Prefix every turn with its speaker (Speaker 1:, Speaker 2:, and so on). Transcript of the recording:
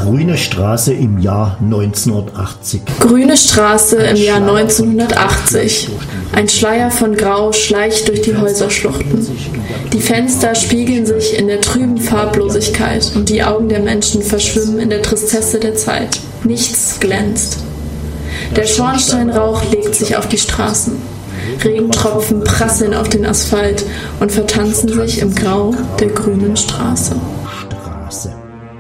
Speaker 1: Grüne Straße im Jahr 1980.
Speaker 2: Grüne Straße im Jahr 1980. Ein Schleier von Grau schleicht durch die Häuserschluchten. Die Fenster spiegeln sich in der trüben Farblosigkeit und die Augen der Menschen verschwimmen in der Tristesse der Zeit. Nichts glänzt. Der Schornsteinrauch legt sich auf die Straßen. Regentropfen prasseln auf den Asphalt und vertanzen sich im Grau der grünen Straße.